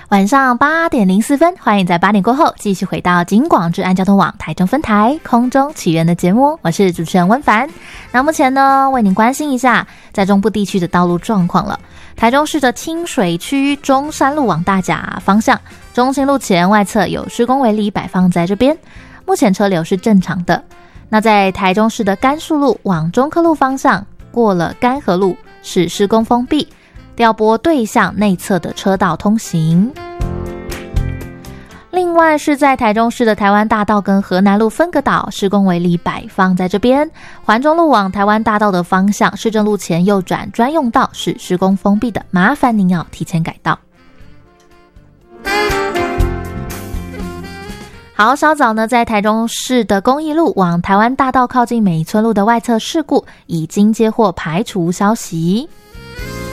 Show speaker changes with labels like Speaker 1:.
Speaker 1: 晚上8点04分，欢迎在8点过后继续回到警广治安交通网台中分台空中起源的节目，我是主持人温凡。那目前呢，为您关心一下在中部地区的道路状况了。台中市的清水区中山路往大甲方向，中清路前外侧有施工围篱摆放在这边，目前车流是正常的。那在台中市的甘树路往中科路方向，过了甘河路是施工封闭，调拨对向内侧的车道通行。另外是在台中市的台湾大道跟河南路分隔岛施工围篱摆放在这边，环中路往台湾大道的方向，市政路前右转专用道是施工封闭的，麻烦您要提前改道。好，稍早呢，在台中市的公益路往台湾大道靠近美村路的外侧事故已经接获排除消息。